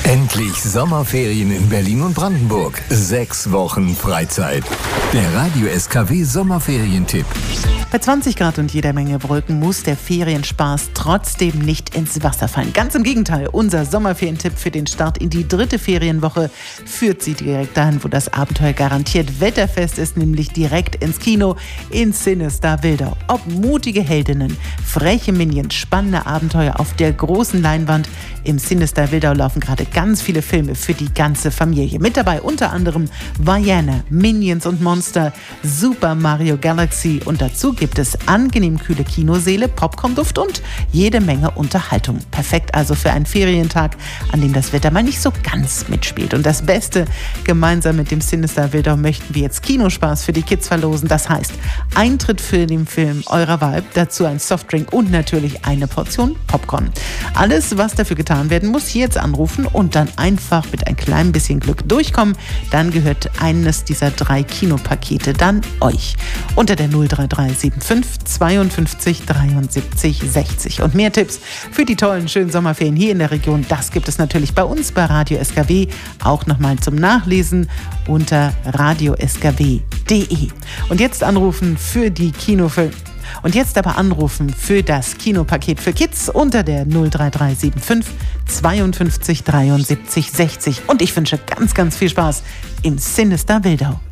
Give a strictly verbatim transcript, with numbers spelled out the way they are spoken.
Endlich Sommerferien in Berlin und Brandenburg. Sechs Wochen Freizeit. Der Radio S K W Sommerferientipp. Bei zwanzig Grad und jeder Menge Wolken muss der Ferienspaß trotzdem nicht ins Wasser fallen. Ganz im Gegenteil, unser Sommerferientipp für den Start in die dritte Ferienwoche führt Sie direkt dahin, wo das Abenteuer garantiert wetterfest ist, nämlich direkt ins Kino in Cinestar Wildau. Ob mutige Heldinnen, freche Minions, spannende Abenteuer auf der großen Leinwand. Im Cinestar Wildau laufen gerade ganz viele Filme für die ganze Familie. Mit dabei unter anderem Vaiana, Minions und Monster, Super Mario Galaxy und dazu gibt es angenehm kühle Kinosäle, Popcornduft und jede Menge Unterhaltung. Perfekt also für einen Ferientag, an dem das Wetter mal nicht so ganz mitspielt. Und das Beste, gemeinsam mit dem Cinestar Wildau möchten wir jetzt Kinospaß für die Kids verlosen. Das heißt, Eintritt für den Film eurer Wahl, dazu ein Softdrink und natürlich eine Portion Popcorn. Alles, was dafür getan werden muss, jetzt anrufen und dann einfach mit ein klein bisschen Glück durchkommen. Dann gehört eines dieser drei Kinopakete dann euch. Unter der null drei drei sieben fünf zweiundfünfzig dreiundsiebzig sechzig. Und mehr Tipps für die tollen, schönen Sommerferien hier in der Region, das gibt es natürlich bei uns bei Radio S K W, auch nochmal zum Nachlesen unter radio s k w punkt d e. Und jetzt anrufen für die Kinofilme. Und jetzt aber anrufen für das Kinopaket für Kids unter der null drei drei sieben fünf zweiundfünfzig dreiundsiebzig sechzig. Und ich wünsche ganz, ganz viel Spaß im Cinestar Wildau.